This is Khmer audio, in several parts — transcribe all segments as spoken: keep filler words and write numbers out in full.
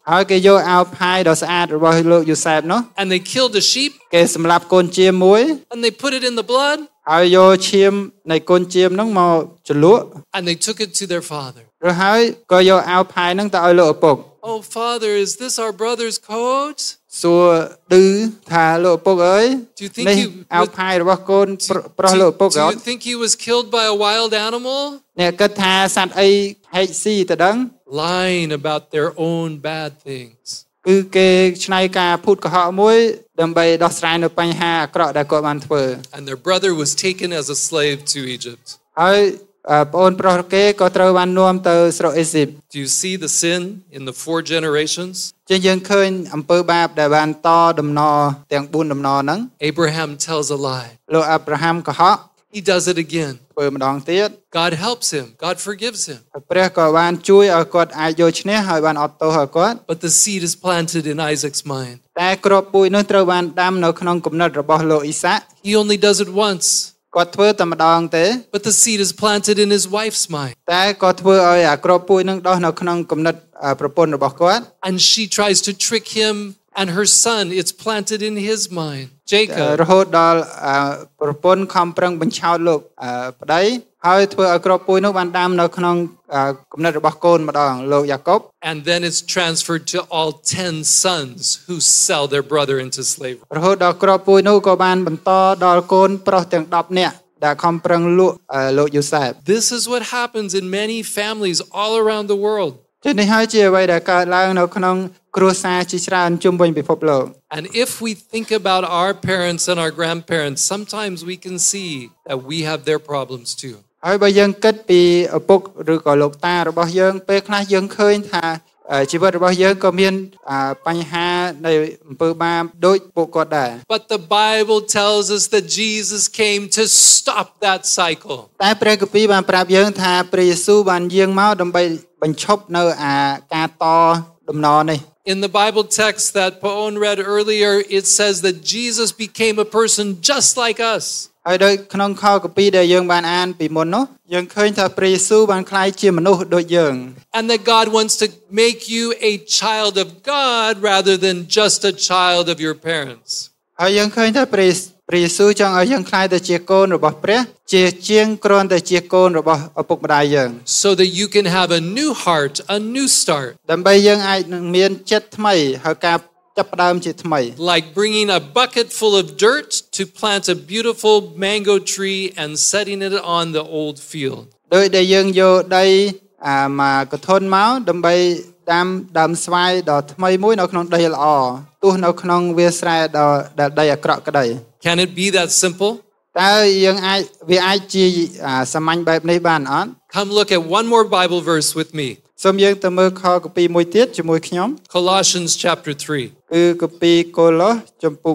ហើយគេយកអាវផាយដ៏ស្អាតរបស់លោកយូសេបនោះ and they killed a sheep គេសម្លាប់កូនជៀមមួយ and they put it in the blood ហើយយកឈាមនៃកូនជៀមនោះមកជ្រលក់ and they took it to their father រួចហើយក៏យកអាវផាយនោះទៅឲ្យលោកឪពុក Oh father, is this our brother's coat? សួរឌឺថាលោកឪពុកអើយ Do you think នេះ he អាវផាយរបស់កូនប្រុសលោកឪពុក Do អត់ you think he was killed by a wild animal? អ្នកគិតថាសត្វអីហែកស៊ីទៅដឹង Lying about their own bad things. គឺគេឆ្នៃការភូតកុហកមួយដើម្បីដោះស្រាយនៅបញ្ហាអាក្រក់ដែលគាត់បានធ្វើ And their brother was taken as a slave to Egypt. ហើយប្អូនប្រុសគេក៏ត្រូវបាននាំទៅស្រុកអេស៊ីប Do you see the sin in the four generations? ជាយើងឃើញអំពើបាបដែលបានតដំណទាំងបួនដំណហ្នឹង Abraham tells a lie. លោកអាប់រ៉ាហាំកុហក He does it again. ធ្វើម្ដងទៀត God helps him. God forgives him. ព្រះក៏បានជួយឲ្យគាត់អាចយកឈ្នះហើយបានអត់ទោសឲ្យគាត់ But the seed is planted in Isaac's mind. តែគ្រាប់ពូជនោះត្រូវបានដាំនៅក្នុងគំនិតរបស់លោកអ៊ីសាក់ He only does it once. គាត់ធ្វើតែម្ដងទេ But the seed is planted in his wife's mind. តែគាត់ធ្វើឲ្យអាគ្រាប់ពូជនឹងដុះនៅក្នុងគំនិតប្រពន្ធរបស់គាត់ And she tries to trick him and her son. It's planted in his mind. Jacob. រហូតដល់ប្រពន្ធខំប្រឹងបញ្ឆោតលោកប្តីហើយធ្វើឲ្យគ្រាប់ពូជនោះបានដាំនៅក្នុងគំនិតរបស់កូនម្ដងលោកយ៉ាកុប And then it's transferred to all ten sons who sell their brother into slavery. រហូតដល់គ្រាប់ពូជនោះក៏បានបន្តដល់កូនប្រុសទាំងដប់នាក់ដែលខំប្រឹងលក់លោកយូសេប This is what happens in many families all around the world. ជានេះហើយជាអ្វីដែលកើតឡើងនៅក្នុងគ្រួសារជាច្រើនជុំវិញពិភពលោក And if we think about our parents and our grandparents, sometimes we can see that we have their problems too. ហើយបើយើងគិតពីឪពុកឬក៏លោកតារបស់យើងពេលខ្លះយើងឃើញថាជីវិតរបស់យើងក៏មានបញ្ហានៃអំពើបាបដូចពួកគាត់ដែរ But the Bible tells us that Jesus came to stop that cycle. តែព្រះគម្ពីរបានប្រាប់យើងថាព្រះយេស៊ូវបានយាងមកដើម្បីបញ្ឈប់នៅអាការតដំណរនេះ In the Bible text that Paon read earlier, it says that Jesus became a person just like us. ហើយដោយក្នុងខគម្ពីរដែលយើងបានអានពីមុននោះយើងឃើញថាព្រះយេស៊ូវបានក្លាយជាមនុស្សដូចយើង And that God wants to make you a child of God rather than just a child of your parents. ហើយយើងឃើញថាព្រះព្រះយេស៊ូវចង់ឲ្យយើងក្លាយទៅជាកូនរបស់ព្រះជាជាងគ្រាន់តែជាកូនរបស់ឪពុកម្ដាយយើង So that you can have a new heart, a new start. ដើម្បីយើងអាចនឹងមានចិត្តថ្មីហើយការចាប់ផ្ដើមជាថ្មី Like bringing a bucket full of dirt to plant a beautiful mango tree and setting it on the old field. ដោយដែលយើងយកដីអាមកកធុនមកដើម្បីដាំដើមស្វាយដ៏ថ្មីមួយនៅក្នុងដីល្អទោះនៅក្នុងវាលស្រែដ៏ដីអាក្រក់ក្ដី Can it be that simple? តើយើងអាចវាអាចជាសាមញ្ញបែបនេះបានអត់ Come look at one more Bible verse with me. សូមយើងទៅមើលខគម្ពីរមួយទៀតជាមួយខ្ញុំ Colossians chapter three. គឺគម្ពីរកូឡូសចំពុក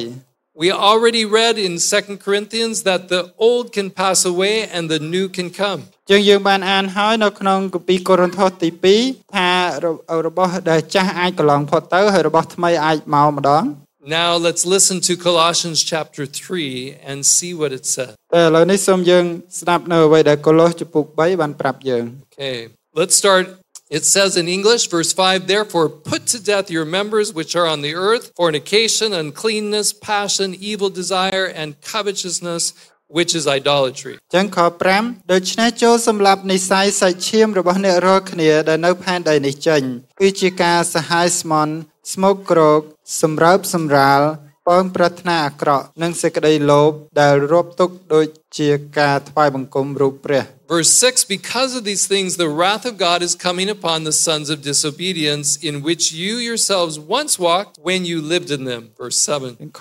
3 We already read in Second Corinthians that the old can pass away and the new can come. ជាងយើងបានអានហើយនៅក្នុងគម្ពីរកូរិនថូសទី2ថារបស់ដែលចាស់អាចកន្លងផុតទៅហើយរបស់ថ្មីអាចមកម្ដង Now let's listen to Colossians chapter three and see what it says. តែឥឡូវនេះសូមយើងស្ដាប់នៅអ្វីដែលកូឡូសចំពុក3បានប្រាប់យើង Okay, let's start. It says in English, verse five, therefore put to death your members which are on the earth, fornication, uncleanness, passion, evil desire, and covetousness, which is idolatry. ចឹងខ5ដូច្នេះចូលសម្លាប់និស្ស័យសាច់ឈាមរបស់អ្នករាល់គ្នាដែលនៅផែនដីនេះចេញគឺជាការសហាយស្មន់ស្មោកគ្រោកសម្រើបសម្រាលពងប្រាថ្នាអាក្រក់និងសេចក្តីលោភដែលរាប់ទុកដូចជាការថ្វាយបង្គំរូបព្រះ Verse six, because of these things the wrath of God is coming upon the sons of disobedience in which you yourselves once walked when you lived in them. Verse seven. ខ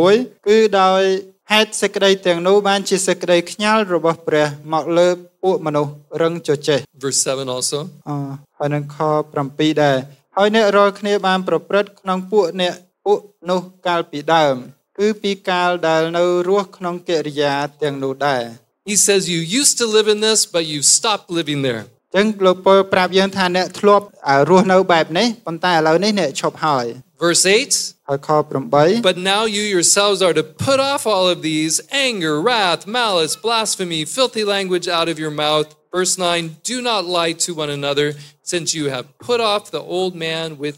6គឺដោយហេតុសេចក្តីទាំងនោះបានជាសេចក្តីខ្ញាល់របស់ព្រះមកលើពួកមនុស្សរឹងជជែក Verse seven also. អហើយនឹងខ7ដែរហើយអ្នករាល់គ្នាបានប្រព្រឹត្តក្នុងពួកអ្នកពួកនោះកាលពីដើមគឺពីកាលដែលនៅរស់ក្នុងកិរិយាទាំងនោះដែរ He says you used to live in this but you stopped living there. ចឹងលោកពលប្រាប់យើងថាអ្នកធ្លាប់រស់នៅបែបនេះប៉ុន្តែឥឡូវនេះអ្នកឈប់ហើយ Verse eight. ហើយខ8 But now you yourselves are to put off all of these: anger, wrath, malice, blasphemy, filthy language out of your mouth. Verse nine, do not lie to one another, since you have put off the old man with